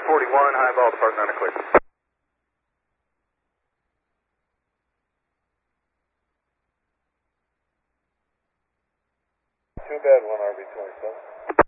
641, high ball, depart 9 clear. Too bad, 1RB 27.